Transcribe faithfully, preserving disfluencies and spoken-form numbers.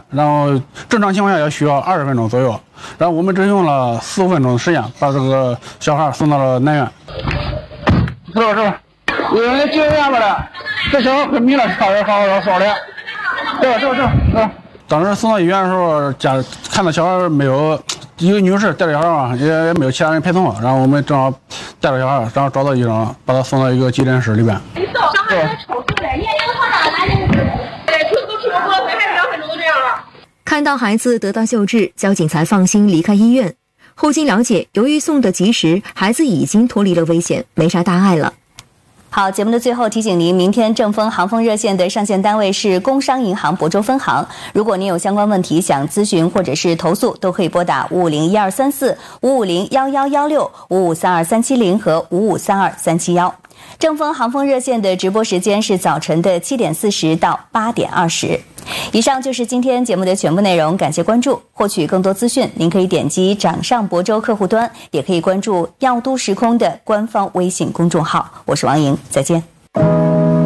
然后正常情况下要需要二十分钟左右，然后我们只用了四五分钟的时间把这个小孩送到了南院。是吧是吧？有人救援过来，这小孩昏迷了，差点把我烧了。这这这这。当时送到医院的时候，家看到小孩没有，一个女士带着小孩嘛，也也没有其他人陪同，然后我们正好带着小孩，然后找到医生，把他送到一个急诊室里边。 小孩抽出来，年龄多大？男的，对，抽都抽过，还是两分钟就这样了。 看到孩子得到救治，交警才放心离开医院。后经了解，由于送得及时，孩子已经脱离了危险，没啥大碍了。 好，节目的最后提醒您，明天正风航风热线的上线单位是工商银行亳州分行。如果您有相关问题想咨询或者是投诉，都可以拨打五五零一二三四、五五零幺幺幺六、五五三二三七零和五五三二三七幺。正风航风热线的直播时间是早晨的七点四十到八点二十。以上就是今天节目的全部内容，感谢关注。获取更多资讯，您可以点击掌上亳州客户端，也可以关注药都时空的官方微信公众号。我是王莹，再见。